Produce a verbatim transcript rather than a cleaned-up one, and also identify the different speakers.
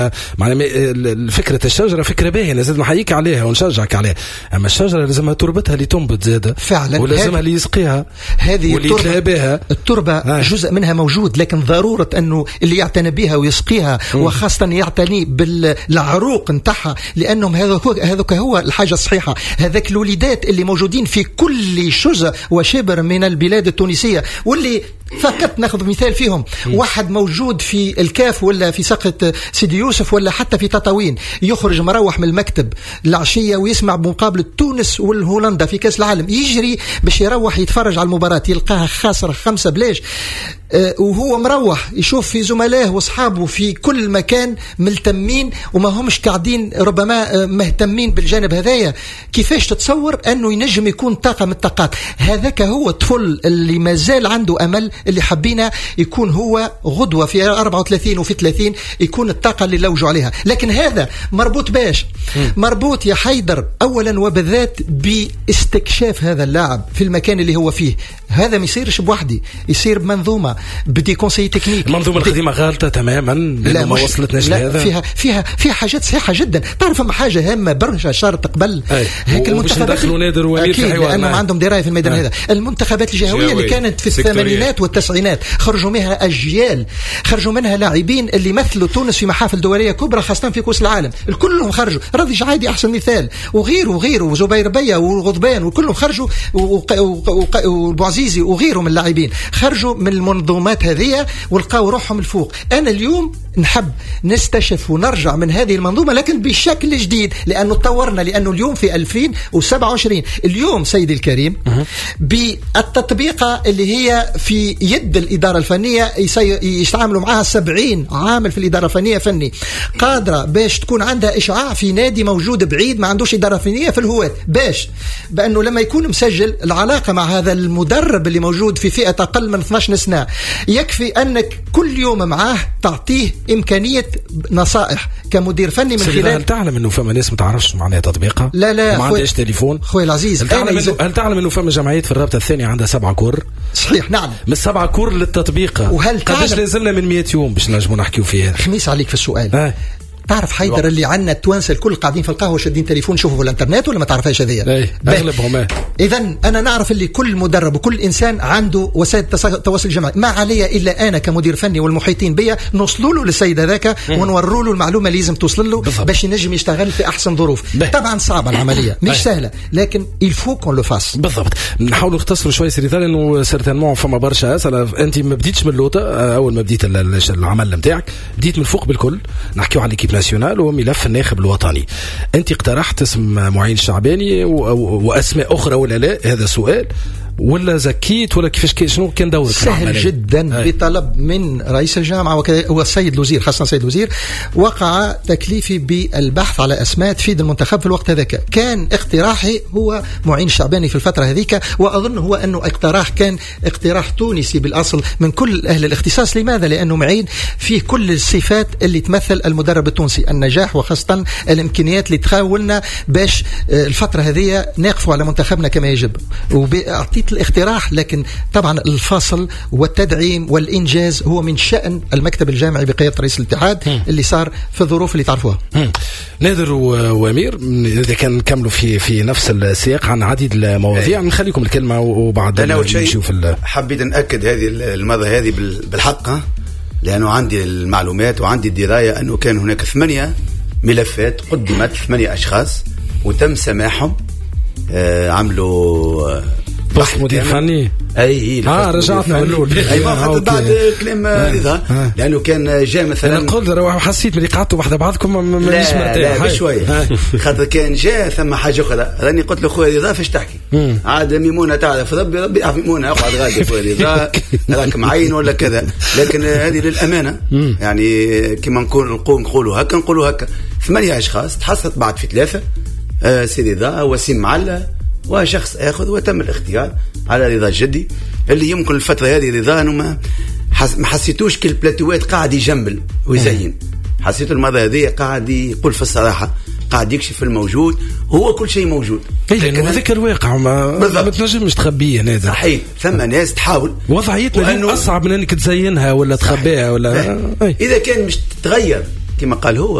Speaker 1: معنى فكرة الشجرة فكرة باهية لازم نحييك عليها ونشجعك عليها، أما الشجرة لازمها تربتها اللي تنبت زادة
Speaker 2: فعلا،
Speaker 1: ولازمها اللي يسقيها
Speaker 2: هذه
Speaker 1: واللي يتلهى بها.
Speaker 2: التربة آه. جزء منها موجود، لكن ضرورة أنه اللي يعتني بها ويسقيها م. وخاصة يعتني بالعروق نتاعها، لأنهم هذا هو الحاجة الصحيحة. هذاك الوليدات اللي موجودين في كل شجر وشبر من البلاد التونسية، واللي فقط ناخذ مثال فيهم م. واحد موجود في الكاف ولا في ساقة سيدي يوسف ولا حتى في تطاوين، يخرج مروح من المكتب العشية ويسمع بمقابلة تونس والهولندا في كأس العالم، يجري باش يروح يتفرج على المباراة، يلقاها خاسرة خمسة بلاش، أه وهو مروح يشوف في زملائه واصحابه في كل مكان ملتمين وما همش قاعدين ربما مهتمين بالجانب هذايا. كيفاش تتصور أنه ينجم يكون طاقة من الطاقات؟ هذاك هو الطفل اللي ما زال عنده أمل، اللي حبينا يكون هو غدوة في أربعة وثلاثين وفي ثلاثين يكون الطاقة اللي لوجوا عليها. لكن هذا مربوط باش مربوط يا حيدر أولا وبالذات باستكشاف هذا اللاعب في المكان اللي هو فيه. هذا ما يصيرش بوحدي، يصير بمنظومة، بدي كونسي تكنيك.
Speaker 1: المنظومة القديمة غالطة تماما، لا ما وصلتناش لهذا.
Speaker 2: فيها فيها فيها حاجات صحيحة جدا. تعرف ما حاجة هامة برشا شرط قبل
Speaker 1: هيك المنتخبات ندخلوا نادر وامير في حوار،
Speaker 2: لأنهم عندهم دراية في الميدان هذا. المنتخبات الجهوية اللي كانت في الثمانينات والتسعينات خرجوا منها أجيال، خرجوا منها لاعبين اللي مثلوا تونس في محافل دولية كبرى خاصة في كأس العالم، الكلهم خرجوا. رضي جعيدي أحسن مثال، وغيره وغيره وزبير بيا وغضبان وكلهم خرجوا، وبوعزيزي وغيره من اللاعبين خرجوا من المنظومات هذه ولقاو روحهم الفوق. أنا اليوم نحب نستشف ونرجع من هذه المنظومة لكن بشكل جديد، لأنه تطورنا، لأنه اليوم في ألفين وسبعة وعشرين اليوم سيدي الكريم بالتطبيقة اللي هي في يد الإدارة الفنية يستعملوا معها سبعين عامل في الإدارة الفنية فني قادرة باش تكون عندها إشعاع في نادي موجود بعيد ما عندوش إدارة فنية في الهواة، باش بأنه لما يكون مسجل العلاقة مع هذا المدرب اللي موجود في فئة أقل من اثناشر سنة، يكفي أنك كل يوم معاه تعطيه إمكانية نصائح كمدير فني من خلال.
Speaker 1: هل تعلم أنه فما ناس ما تعرفش معناها تطبيقها؟
Speaker 2: لا لا
Speaker 1: ما عندهاش تليفون.
Speaker 2: خوي العزيز،
Speaker 1: هل تعلم, إنه هل تعلم أنه فما جمعيات في الرابطة الثانية عندها سبعة كور؟
Speaker 2: صحيح نعم،
Speaker 1: من سبعة كور للتطبيق.
Speaker 2: وهل
Speaker 1: قداش لازلنا من مئة يوم باش نجمو نحكيو فيها؟
Speaker 2: خميس عليك في السؤال.
Speaker 1: آه.
Speaker 2: تعرف حيدر اللي عنا التوانسه الكل قاعدين في القهوه شادين تليفون شوفوا في الانترنت ولا ما تعرفهاش هذيا؟
Speaker 1: اي اغلبهم.
Speaker 2: اذا انا نعرف اللي كل مدرب وكل انسان عنده وسائل التواصل الاجتماعي، ما علي الا انا كمدير فني والمحيطين بيا نوصلوا له للسيد هذاك ونوروا له المعلومه اللي لازم توصل له باش ينجم يشتغل في احسن ظروف. طبعا صعبه العمليه مش سهله، لكن الفو كون لو فاس.
Speaker 1: بالضبط. نحاولوا نختصروا شويه سيري ثاني، انه سيرتينمون فما برشا اسئله. انت ما بديتش من اللوطه، اول ما بديت العمل نتاعك بديت من فوق بالكل، نحكيو على ليكيب ناسيونال وملف الناخب الوطني. انت اقترحت اسم معين الشعباني واسماء اخرى ولا لا؟ هذا سؤال، ولا زكيت ولا كيفاش؟ شنو كان دورك؟
Speaker 2: سهل جدا. هاي. بطلب من رئيس الجامعة والسيد الوزير، خاصة السيد الوزير، وقع تكليفي بالبحث على أسماء تفيد المنتخب في الوقت هذاك. كان اقتراحي هو معين الشعباني في الفترة هذيك، وأظن هو أنه اقتراح كان اقتراح تونسي بالأصل من كل أهل الاختصاص. لماذا؟ لأنه معين فيه كل الصفات اللي تمثل المدرب التونسي، النجاح وخاصة الإمكانيات اللي تخاولنا باش الفترة هذه نقفوا على منتخبنا كما يجب. وأعطيت الاقتراح، لكن طبعا الفصل والتدعيم والإنجاز هو من شأن المكتب الجامعي بقيادة رئيس الاتحاد م. اللي صار في الظروف اللي تعرفوها. م.
Speaker 1: نادر وأمير، إذا كان نكملوا في في نفس السياق عن عديد المواضيع، نخليكم الكلمة وبعد
Speaker 3: نشوف. حبيت نأكد هذه المرة هذه بالحق، لأنه عندي المعلومات وعندي الدراية أنه كان هناك ثمانية ملفات قدمت، ثمانية أشخاص وتم سماحهم. آه عملوا
Speaker 1: بوست مدير فني.
Speaker 3: اي
Speaker 1: اه رجعتنا الاول.
Speaker 3: اي ما بعد كلام رضا، لانه كان جاء مثلا
Speaker 1: انا قلت حسيت ملي قعدتوا وحده بعضكم مانيش مرتاح.
Speaker 3: لا بشويه خاطر كان جاء ثم حاجه اخرى. راني قلت له خويا رضا فاش تحكي؟ عاد ميمونه تعرف ربي ربي يعرف ميمونه، اقعد غادي خويا رضا راك معين ولا كذا. لكن هذه للامانه يعني كما نقول نقول نقولوا هكا نقولوا هكا. ثمانيه اشخاص تحصلت بعد في ثلاثه، آه سي رضا وسيم معلة وشخص آخر، وتم الاختيار على رضا الجدي اللي يمكن الفترة هذه رضا أنه ما, حس ما حسيتوش كل البلاتوات قاعد يجمل ويزين. حسيت المرة هذه قاعد يقول في الصراحة، قاعد يكشف الموجود، هو كل شيء موجود.
Speaker 1: لكن هذاك الواقع ما, ما تنجمش تخبيه. نادر
Speaker 3: صحيح، ثم ناس تحاول.
Speaker 1: وضعيتنا أصعب من أنك تزينها ولا تخبيها ولا.
Speaker 3: إذا كان مش تتغير كما قال هو